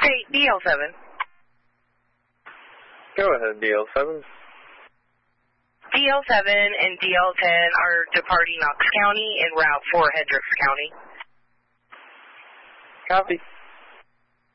Okay, DL7. Go ahead, DL7. DL7 and DL10 are departing Knox County en route for Hendricks County. Copy.